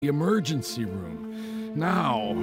the emergency room. Now.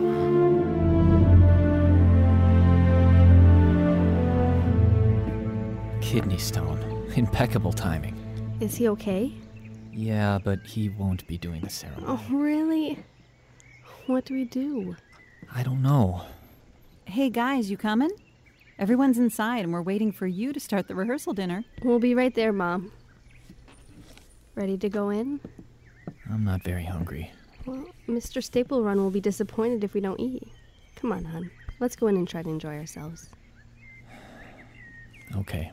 Kidney stone. Impeccable timing. Is he okay? Yeah, but he won't be doing the ceremony. Oh, really? What do we do? I don't know. Hey guys, you coming? Everyone's inside and we're waiting for you to start the rehearsal dinner. We'll be right there, Mom. Ready to go in? I'm not very hungry. Well, Mr. Staple Run will be disappointed if we don't eat. Come on, hon. Let's go in and try to enjoy ourselves. Okay.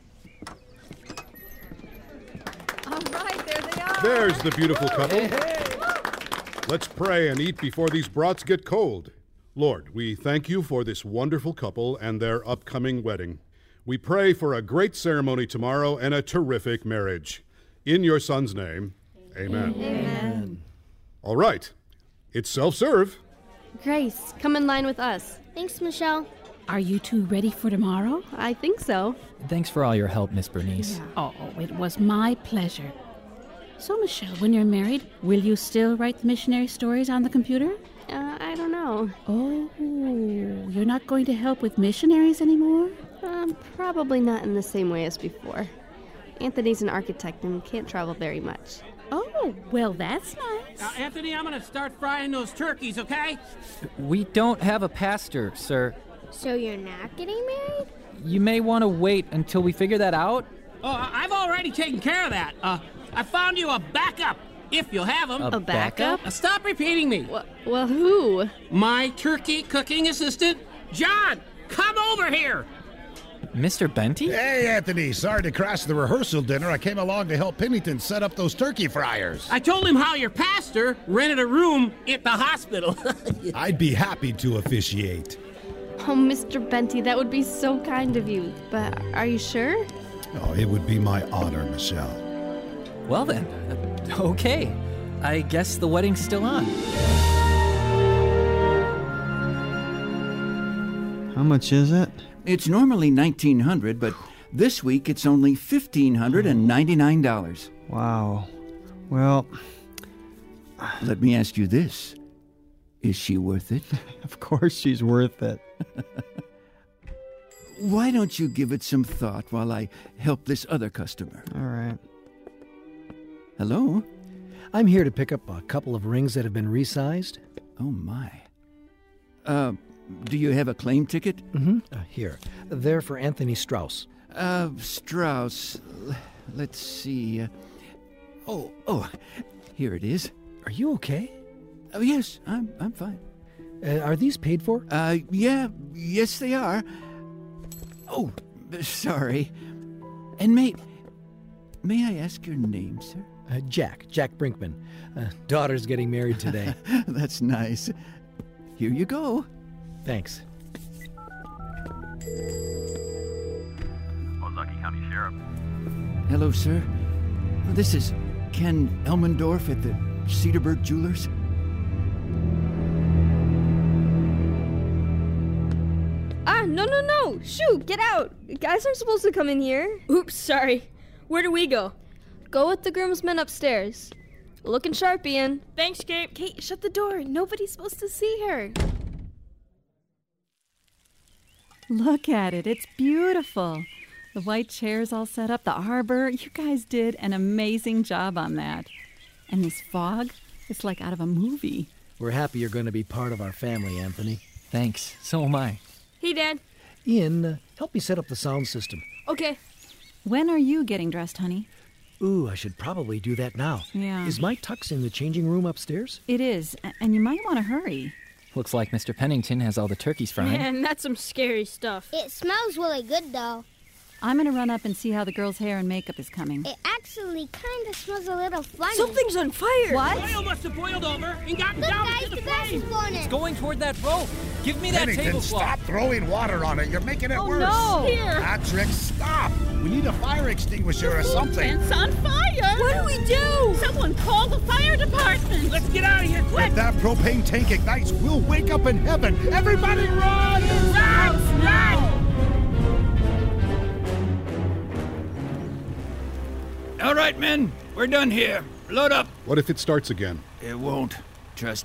All right, there they are. There's the beautiful couple. Let's pray and eat before these brats get cold. Lord, we thank you for this wonderful couple and their upcoming wedding. We pray for a great ceremony tomorrow and a terrific marriage. In your son's name, amen. Amen. All right. It's self-serve. Grace, come in line with us. Thanks, Michelle. Are you two ready for tomorrow? I think so. Thanks for all your help, Miss Bernice. Oh, it was my pleasure. So, Michelle, when you're married, will you still write the missionary stories on the computer? I don't know. Oh, you're not going to help with missionaries anymore? Probably not in the same way as before. Anthony's an architect and can't travel very much. Oh, well, that's nice. Anthony, I'm going to start frying those turkeys, okay? We don't have a pastor, sir. So you're not getting married? You may want to wait until we figure that out. Oh, I've already taken care of that. I found you a backup, if you'll have him. A backup? Stop repeating me. Well, who? My turkey cooking assistant, John. Come over here. Mr. Benty? Hey, Anthony. Sorry to crash the rehearsal dinner. I came along to help Pennington set up those turkey fryers. I told him how your pastor rented a room at the hospital. I'd be happy to officiate. Oh, Mr. Benty, that would be so kind of you. But are you sure? Oh, it would be my honor, Michelle. Well then, okay. I guess the wedding's still on. How much is it? It's normally $1,900, but this week it's only $1,599. Wow. Well, let me ask you this. Is she worth it? Of course she's worth it. Why don't you give it some thought while I help this other customer? All right. Hello? I'm here to pick up a couple of rings that have been resized. Oh, my. Do you have a claim ticket? Mm-hmm. Here. They're for Anthony Strauss. Strauss. Let's see. Oh, here it is. Are you okay? Oh, yes, I'm fine. Are these paid for? Yes, they are. Oh, sorry. And may I ask your name, sir? Jack Brinkman. Daughter's getting married today. That's nice. Here you go. Thanks. Ozaki County Sheriff. Hello, sir. This is Ken Elmendorf at the Cedarburg Jewelers. No! Shoot, get out! Guys aren't supposed to come in here. Oops, sorry. Where do we go? Go with the groomsmen upstairs. Looking sharp, Ian. Thanks, Kate. Kate, shut the door. Nobody's supposed to see her. Look at it. It's beautiful. The white chairs all set up, the arbor. You guys did an amazing job on that. And this fog, it's like out of a movie. We're happy you're going to be part of our family, Anthony. Thanks. So am I. Hey, Dad. Ian, help me set up the sound system. Okay. When are you getting dressed, honey? Ooh, I should probably do that now. Yeah. Is my tux in the changing room upstairs? It is, and you might want to hurry. Looks like Mr. Pennington has all the turkeys frying. Man, that's some scary stuff. It smells really good, though. I'm going to run up and see how the girl's hair and makeup is coming. It actually kind of smells a little funny. Something's on fire. What? Oil must have boiled over and gotten Look, down guys, to the gas is flame. burning. It's going toward that rope. Give me that Pennington, tablecloth. stop throwing water on it. You're making it worse. No. Here. Patrick, stop. We need a fire extinguisher or something. It's on fire! What do we do? Someone call the fire department! Let's get out of here, quick! If that propane tank ignites, we'll wake up in heaven. Everybody run! Run! All right, men. We're done here. Load up. What if it starts again? It won't. Trust